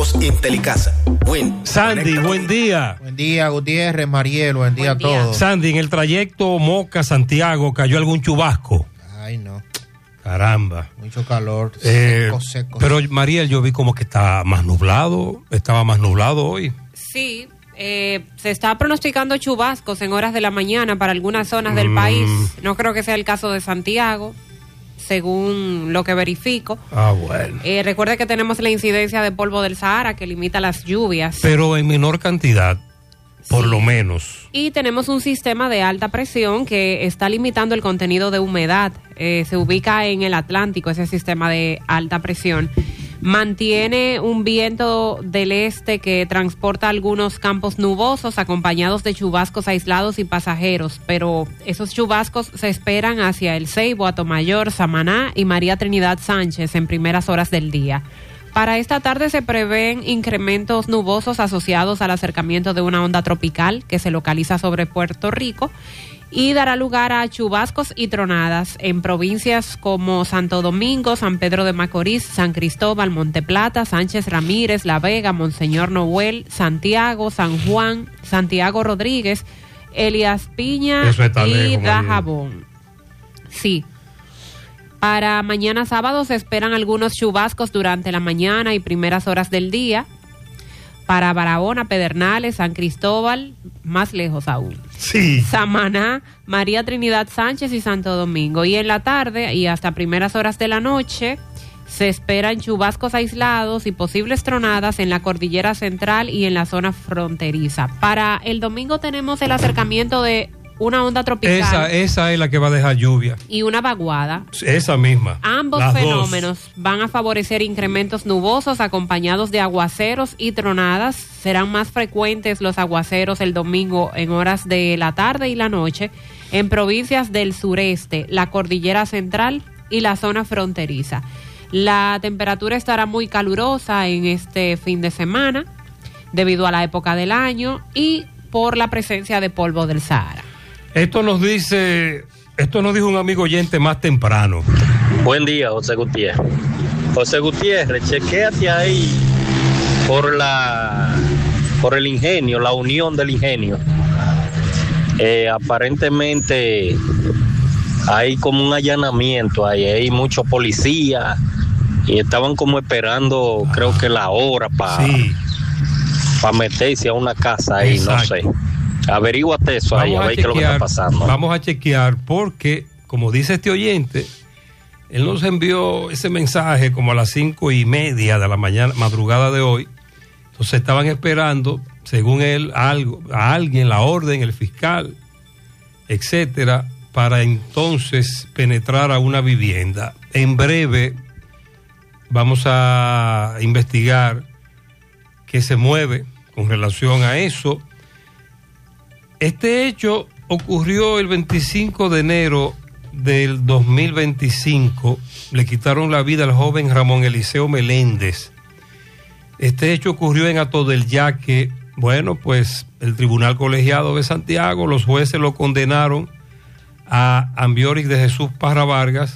Intelicasa. Sandy, buen día. Buen día, Gutiérrez, Mariel, buen día a todos. Sandy, en el trayecto Moca-Santiago cayó algún chubasco. Ay, no. Caramba. Mucho calor, seco. Pero Mariel, yo vi como que estaba más nublado hoy. Sí, se está pronosticando chubascos en horas de la mañana para algunas zonas del país. No creo que sea el caso de Santiago, según lo que verifico. Bueno. Recuerde que tenemos la incidencia de polvo del Sahara que limita las lluvias. Pero en menor cantidad, por lo menos. Y tenemos un sistema de alta presión que está limitando el contenido de humedad. Se ubica en el Atlántico, ese sistema de alta presión. Mantiene un viento del este que transporta algunos campos nubosos acompañados de chubascos aislados y pasajeros, pero esos chubascos se esperan hacia El Ceibo, Atomayor, Samaná y María Trinidad Sánchez en primeras horas del día. Para esta tarde se prevén incrementos nubosos asociados al acercamiento de una onda tropical que se localiza sobre Puerto Rico y dará lugar a chubascos y tronadas en provincias como Santo Domingo, San Pedro de Macorís, San Cristóbal, Monteplata, Sánchez Ramírez, La Vega, Monseñor Noel, Santiago, San Juan, Santiago Rodríguez, Elías Piña y Dajabón. Sí. Para mañana sábado se esperan algunos chubascos durante la mañana y primeras horas del día. Para Barahona, Pedernales, San Cristóbal, más lejos aún. Sí. Samaná, María Trinidad Sánchez y Santo Domingo. Y en la tarde y hasta primeras horas de la noche se esperan chubascos aislados y posibles tronadas en la cordillera central y en la zona fronteriza. Para el domingo tenemos el acercamiento de una onda tropical. Esa es la que va a dejar lluvia. Y una vaguada. Esa misma. Ambos fenómenos van a favorecer incrementos nubosos acompañados de aguaceros y tronadas. Serán más frecuentes los aguaceros el domingo en horas de la tarde y la noche en provincias del sureste, la cordillera central y la zona fronteriza. La temperatura estará muy calurosa en este fin de semana debido a la época del año y por la presencia de polvo del Sahara. Esto nos dijo un amigo oyente más temprano. Buen día, José Gutiérrez. José Gutiérrez, chequéate ahí por el ingenio, la unión del ingenio. Aparentemente hay como un allanamiento ahí, hay muchos policías y estaban como esperando, creo que la hora para meterse a una casa ahí. Exacto. No sé. Averíguate eso ahí, a ver qué es lo que está pasando. Vamos a chequear porque, como dice este oyente, él nos envió ese mensaje como a las 5:30 de la mañana, madrugada de hoy. Entonces estaban esperando, según él, a alguien, la orden, el fiscal, etcétera, para entonces penetrar a una vivienda. En breve vamos a investigar qué se mueve con relación a eso. Este hecho ocurrió el 25 de enero del 2025. Le quitaron la vida al joven Ramón Eliseo Meléndez. Este hecho ocurrió en Hato del Yaque. Bueno, pues el Tribunal Colegiado de Santiago, los jueces lo condenaron a Ambiorix de Jesús Parra Vargas,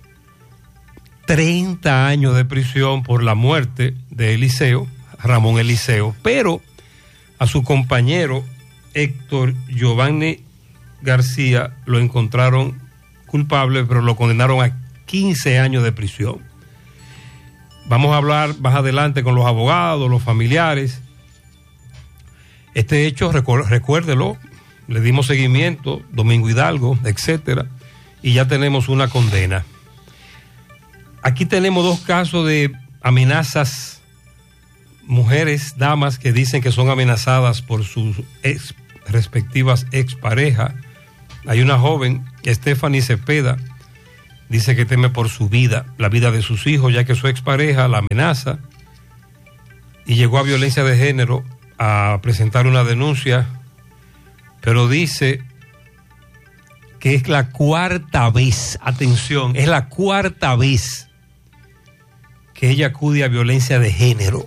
30 años de prisión por la muerte de Eliseo, Ramón Eliseo, pero a su compañero Héctor Giovanni García lo encontraron culpable, pero lo condenaron a 15 años de prisión. Vamos a hablar más adelante con los abogados, los familiares. Este hecho, recuérdelo, le dimos seguimiento, Domingo Hidalgo, etcétera, y ya tenemos una condena. Aquí tenemos dos casos de amenazas, mujeres, damas que dicen que son amenazadas por sus respectivas exparejas. Hay una joven, Stephanie Cepeda, dice que teme por su vida, la vida de sus hijos, ya que su expareja la amenaza y llegó a violencia de género a presentar una denuncia, pero dice que es la cuarta vez, atención, es la cuarta vez que ella acude a violencia de género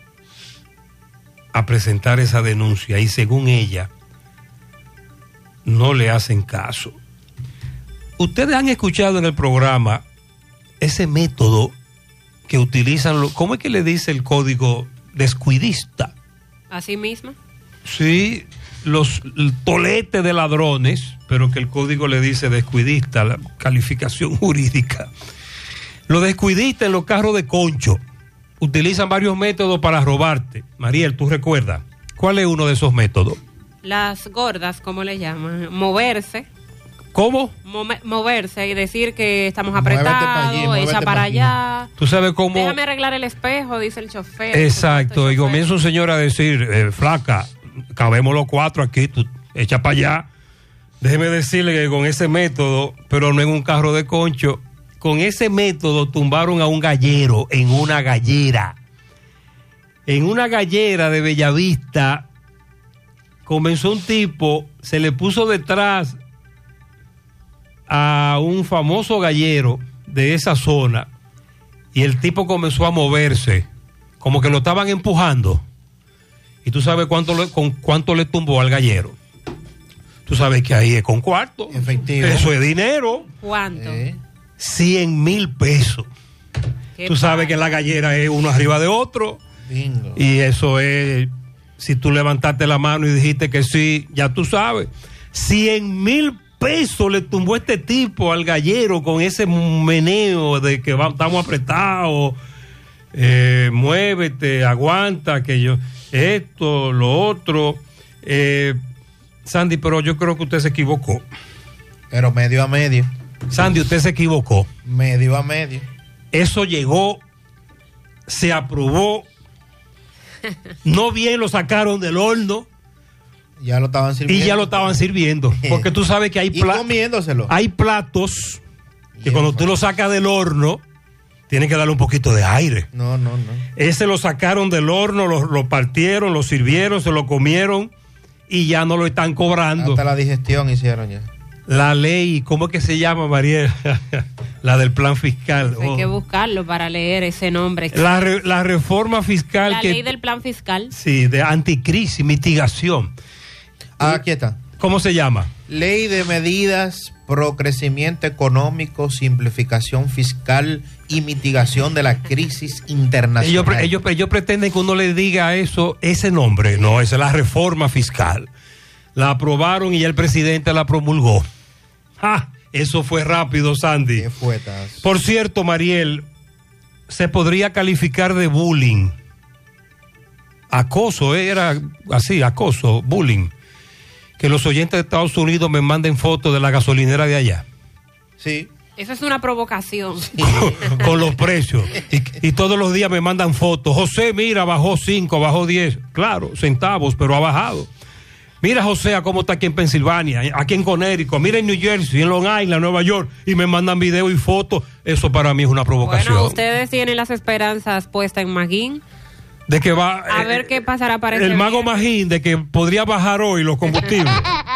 a presentar esa denuncia y según ella no le hacen caso. Ustedes han escuchado en el programa ese método que utilizan, ¿cómo es que le dice el código descuidista. ¿Así mismo? Sí, el tolete de ladrones, pero que el código le dice descuidista, la calificación jurídica. Los descuidistas en los carros de concho utilizan varios métodos para robarte. Mariel, ¿tú recuerdas? ¿Cuál es uno de esos métodos? Las gordas, ¿cómo le llaman? Moverse. ¿Cómo? Moverse y decir que estamos apretados, echa para allá. ¿Tú sabes cómo? Déjame arreglar el espejo, dice el chofer. Exacto, y comienza un señor a decir, flaca, cabemos los 4 aquí, tú echa para allá. Déjeme decirle que con ese método, pero no en un carro de concho, con ese método tumbaron a un gallero en una gallera. En una gallera de Bellavista comenzó un tipo, se le puso detrás a un famoso gallero de esa zona y el tipo comenzó a moverse, como que lo estaban empujando. Y tú sabes con cuánto le tumbó al gallero. Tú sabes que ahí es con cuarto. Efectivo. Eso es dinero. ¿Cuánto? 100,000 pesos. Tú sabes que la gallera es uno arriba de otro. Bingo. Y eso es, si tú levantaste la mano y dijiste que sí, ya tú sabes. 100,000 pesos le tumbó este tipo al gallero con ese meneo de que estamos apretados, muévete, aguanta, que yo, esto, lo otro. Sandy, pero yo creo que usted se equivocó. Pero medio a medio. Sandy, usted se equivocó. Medio a medio. Eso llegó, se aprobó, no bien lo sacaron del horno. Ya lo estaban sirviendo. Y ya lo estaban sirviendo. Porque tú sabes que hay comiéndoselo. Hay platos que cuando tú lo sacas del horno, tienes que darle un poquito de aire. No. Ese lo sacaron del horno, lo partieron, lo sirvieron, se lo comieron y ya no lo están cobrando. Hasta la digestión hicieron ya. La ley, ¿cómo es que se llama, Mariel? La del plan fiscal. Hay que buscarlo para leer ese nombre. La reforma fiscal. La ley del plan fiscal. Sí, de anticrisis, mitigación. Aquí está. ¿Cómo se llama? Ley de medidas pro crecimiento económico, simplificación fiscal y mitigación de la crisis internacional. Ellos pretenden que uno le diga eso, ese nombre. No, esa es la reforma fiscal. La aprobaron y ya el presidente la promulgó. ¡Ja! Eso fue rápido, Sandy. ¿Qué fuetas? Por cierto, Mariel, se podría calificar de bullying. Acoso, era así, acoso, bullying. Que los oyentes de Estados Unidos me manden fotos de la gasolinera de allá. Sí. Eso es una provocación. Con los precios. Y todos los días me mandan fotos. José, mira, bajó 5, bajó 10. Claro, centavos, pero ha bajado. Mira, José, cómo está aquí en Pensilvania, aquí en Connecticut, mira en New Jersey, en Long Island, Nueva York, y me mandan videos y fotos. Eso para mí es una provocación. Bueno, ustedes tienen las esperanzas puestas en Magín. De que va a ver qué pasará para el mago Magín, de que podría bajar hoy los combustibles.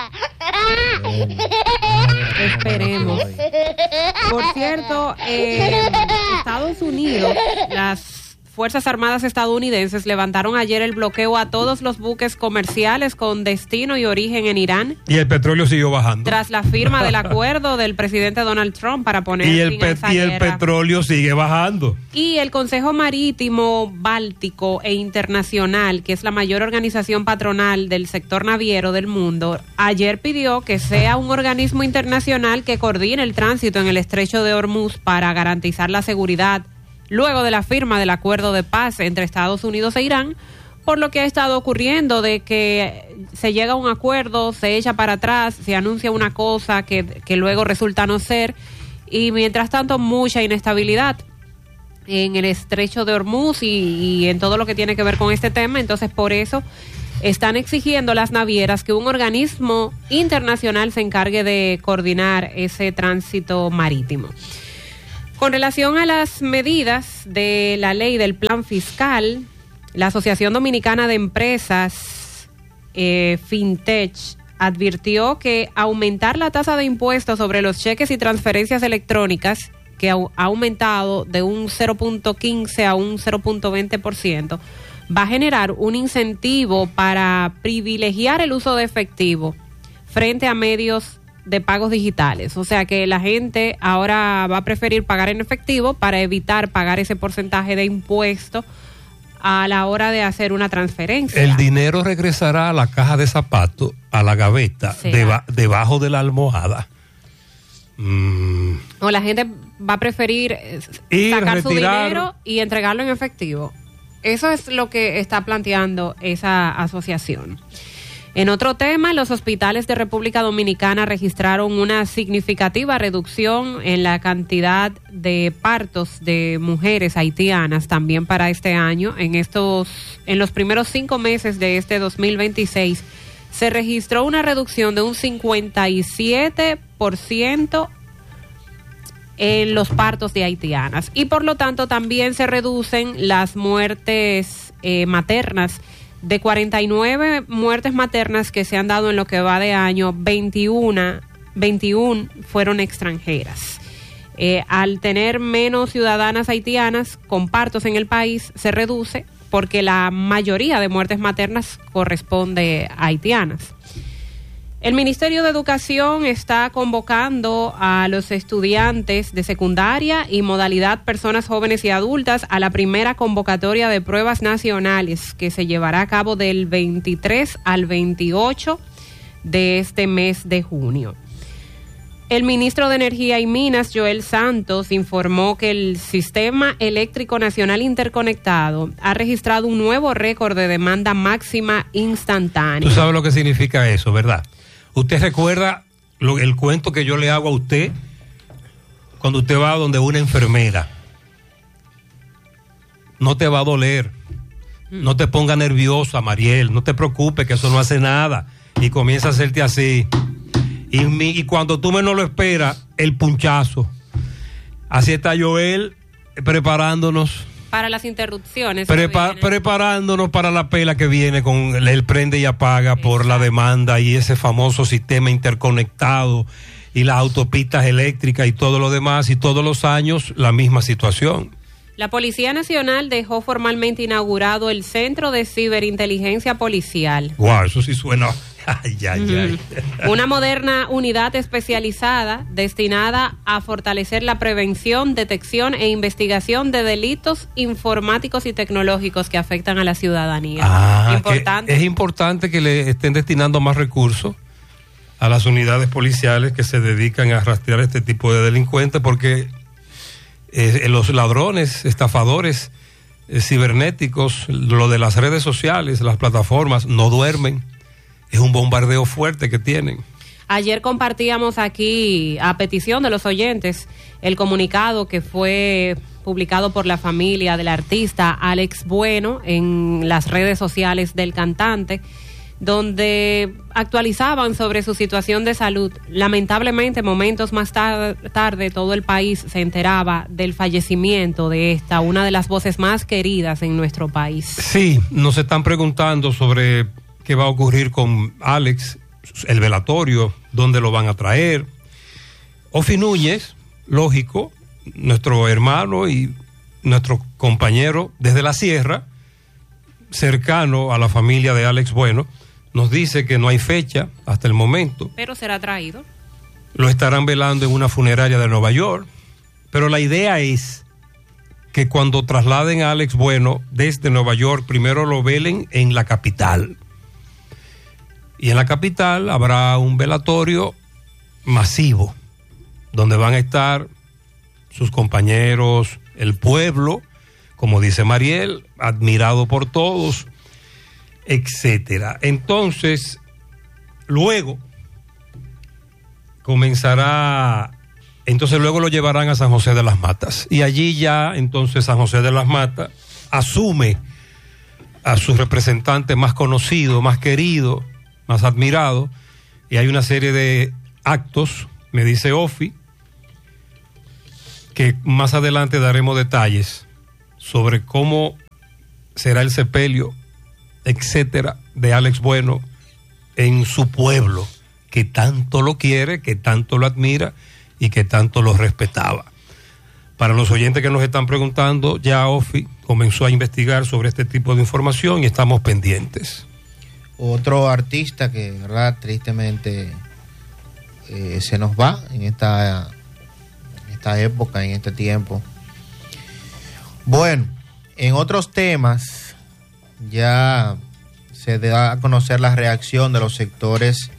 Esperemos. Por cierto, en Estados Unidos, las Fuerzas Armadas estadounidenses levantaron ayer el bloqueo a todos los buques comerciales con destino y origen en Irán. Y el petróleo siguió bajando. Tras la firma del acuerdo del presidente Donald Trump para poner fin a esa guerra. Y el petróleo sigue bajando. Y el Consejo Marítimo Báltico e Internacional, que es la mayor organización patronal del sector naviero del mundo, ayer pidió que sea un organismo internacional que coordine el tránsito en el estrecho de Hormuz para garantizar la seguridad luego de la firma del acuerdo de paz entre Estados Unidos e Irán, por lo que ha estado ocurriendo de que se llega a un acuerdo, se echa para atrás, se anuncia una cosa que luego resulta no ser, y mientras tanto mucha inestabilidad en el estrecho de Hormuz y en todo lo que tiene que ver con este tema. Entonces, por eso están exigiendo las navieras que un organismo internacional se encargue de coordinar ese tránsito marítimo. Con relación a las medidas de la ley del plan fiscal, la Asociación Dominicana de Empresas, Fintech, advirtió que aumentar la tasa de impuestos sobre los cheques y transferencias electrónicas, que ha aumentado de un 0.15 a un 0.20%, va a generar un incentivo para privilegiar el uso de efectivo frente a medios de pagos digitales. O sea que la gente ahora va a preferir pagar en efectivo para evitar pagar ese porcentaje de impuesto a la hora de hacer una transferencia. El dinero regresará a la caja de zapatos, a la gaveta, debajo de la almohada. O la gente va a preferir sacar su dinero y entregarlo en efectivo. Eso es lo que está planteando esa asociación. En otro tema, los hospitales de República Dominicana registraron una significativa reducción en la cantidad de partos de mujeres haitianas también para este año. En los primeros 5 meses de este 2026 se registró una reducción de un 57% en los partos de haitianas y por lo tanto también se reducen las muertes maternas. De 49 muertes maternas que se han dado en lo que va de año, 21 fueron extranjeras. Al tener menos ciudadanas haitianas con partos en el país, se reduce porque la mayoría de muertes maternas corresponde a haitianas. El Ministerio de Educación está convocando a los estudiantes de secundaria y modalidad personas jóvenes y adultas a la primera convocatoria de pruebas nacionales que se llevará a cabo del 23 al 28 de este mes de junio. El ministro de Energía y Minas, Joel Santos, informó que el Sistema Eléctrico Nacional Interconectado ha registrado un nuevo récord de demanda máxima instantánea. Tú sabes lo que significa eso, ¿verdad? ¿Usted recuerda el cuento que yo le hago a usted cuando usted va donde una enfermera? No te va a doler. No te ponga nerviosa, Mariel. No te preocupes, que eso no hace nada. Y comienza a hacerte así. Y cuando tú menos lo esperas, el punchazo. Así está Joel preparándonos. Para las interrupciones. Preparándonos para la pela que viene con el prende y apaga. Exacto. Por la demanda y ese famoso sistema interconectado y las autopistas eléctricas y todo lo demás, y todos los años la misma situación. La Policía Nacional dejó formalmente inaugurado el Centro de Ciberinteligencia Policial. Wow, eso sí suena... Ay. Una moderna unidad especializada destinada a fortalecer la prevención, detección e investigación de delitos informáticos y tecnológicos que afectan a la ciudadanía. Importante. Es importante que le estén destinando más recursos a las unidades policiales que se dedican a rastrear este tipo de delincuentes, porque los ladrones, estafadores cibernéticos, lo de las redes sociales, las plataformas, no duermen. Es un bombardeo fuerte que tienen. Ayer compartíamos aquí, a petición de los oyentes, el comunicado que fue publicado por la familia del artista Alex Bueno en las redes sociales del cantante, donde actualizaban sobre su situación de salud. Lamentablemente, momentos más tarde, todo el país se enteraba del fallecimiento de una de las voces más queridas en nuestro país. Sí, nos están preguntando sobre qué va a ocurrir con Alex, el velatorio, dónde lo van a traer. Ofi Núñez, lógico, nuestro hermano y nuestro compañero desde la sierra, cercano a la familia de Alex Bueno, nos dice que no hay fecha hasta el momento. Pero será traído. Lo estarán velando en una funeraria de Nueva York, pero la idea es que cuando trasladen a Alex Bueno desde Nueva York, primero lo velen en la capital. Y en la capital habrá un velatorio masivo, donde van a estar sus compañeros, el pueblo, como dice Mariel, admirado por todos, etcétera. Entonces, luego luego lo llevarán a San José de las Matas. Y allí ya, entonces, San José de las Matas asume a su representante más conocido, más querido, más admirado, y hay una serie de actos, me dice Ofi, que más adelante daremos detalles sobre cómo será el sepelio, etcétera, de Alex Bueno en su pueblo, que tanto lo quiere, que tanto lo admira y que tanto lo respetaba. Para los oyentes que nos están preguntando, ya Ofi comenzó a investigar sobre este tipo de información y estamos pendientes. Otro artista que, verdad, tristemente se nos va en esta época, en este tiempo. Bueno, en otros temas, ya se da a conocer la reacción de los sectores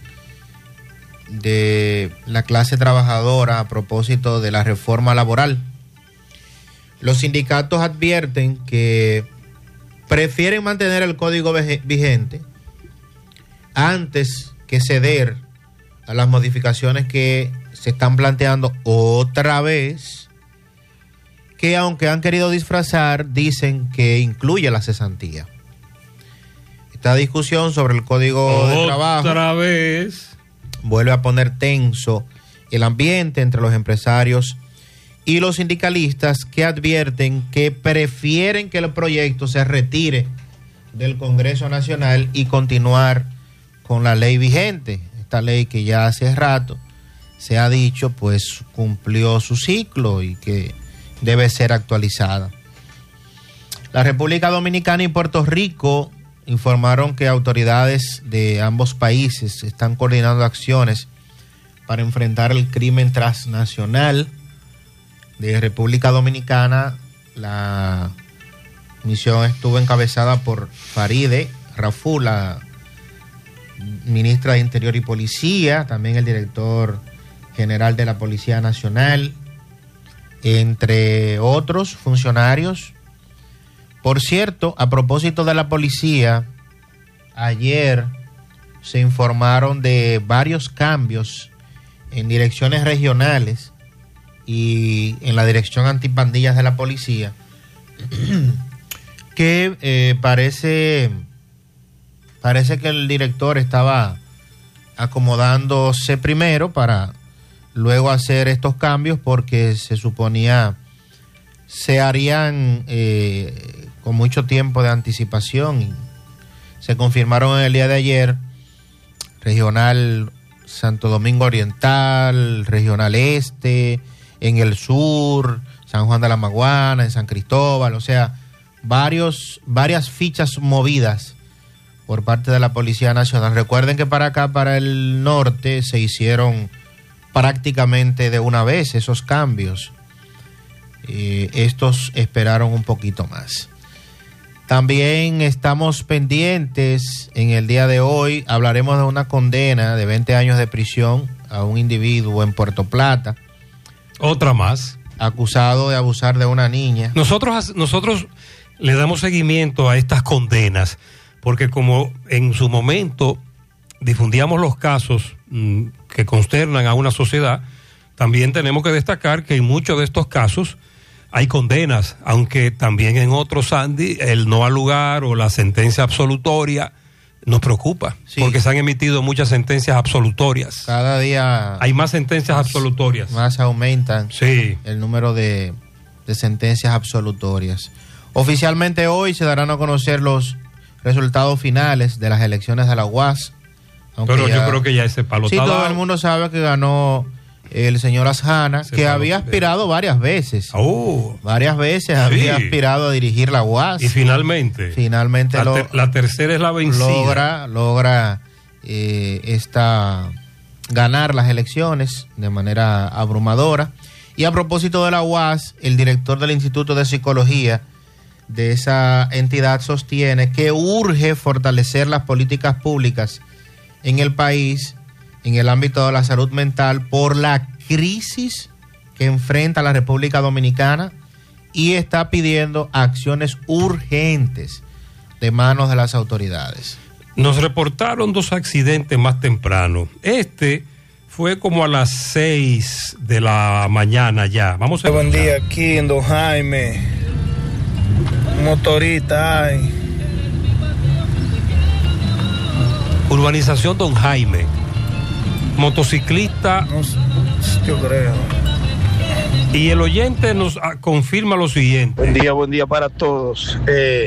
de la clase trabajadora a propósito de la reforma laboral. Los sindicatos advierten que prefieren mantener el código vigente antes que ceder a las modificaciones que se están planteando otra vez, que aunque han querido disfrazar, dicen que incluye la cesantía. Esta discusión sobre el código de trabajo otra vez vuelve a poner tenso el ambiente entre los empresarios y los sindicalistas, que advierten que prefieren que el proyecto se retire del Congreso Nacional y continuar con la ley vigente. Esta ley que ya hace rato se ha dicho pues cumplió su ciclo y que debe ser actualizada. La República Dominicana y Puerto Rico informaron que autoridades de ambos países están coordinando acciones para enfrentar el crimen transnacional. De República Dominicana, la misión estuvo encabezada por Farideh Raful, la ministra de Interior y Policía, también el director general de la Policía Nacional, entre otros funcionarios. Por cierto, a propósito de la policía, ayer se informaron de varios cambios en direcciones regionales y en la dirección antipandillas de la policía, que parece que el director estaba acomodándose primero para luego hacer estos cambios, porque se suponía se harían con mucho tiempo de anticipación, y se confirmaron en el día de ayer regional Santo Domingo Oriental, regional Este, en el sur, San Juan de la Maguana, en San Cristóbal, o sea, varias fichas movidas por parte de la Policía Nacional. Recuerden que para acá, para el norte, se hicieron prácticamente de una vez esos cambios. Estos esperaron un poquito más. También estamos pendientes, en el día de hoy hablaremos de una condena de 20 años de prisión a un individuo en Puerto Plata. Otra más. Acusado de abusar de una niña. Nosotros le damos seguimiento a estas condenas, porque como en su momento difundíamos los casos que consternan a una sociedad, también tenemos que destacar que en muchos de estos casos hay condenas, aunque también en otros, Andy, el no al lugar o la sentencia absolutoria nos preocupa, sí, porque se han emitido muchas sentencias absolutorias. Cada día hay más sentencias absolutorias. Más aumentan, sí, el número de sentencias absolutorias. Oficialmente hoy se darán a conocer los resultados finales de las elecciones de la UAS. Pero yo creo que ya ese palo sí, está todo dado. El mundo sabe que ganó el señor Asjana, que había aspirado varias veces. Varias veces sí, había aspirado a dirigir la UAS. Y finalmente la tercera es la vencida. Logra ganar las elecciones de manera abrumadora. Y a propósito de la UAS, el director del Instituto de Psicología de esa entidad sostiene que urge fortalecer las políticas públicas en el país en el ámbito de la salud mental por la crisis que enfrenta la República Dominicana, y está pidiendo acciones urgentes de manos de las autoridades. Nos reportaron 2 accidentes más temprano. Este fue como a las 6 de la mañana ya. Vamos a ver. Buen día, aquí en Don Jaime. Motorista hay. Urbanización Don Jaime. Motociclista. No, yo creo. Y el oyente nos confirma lo siguiente. Buen día para todos.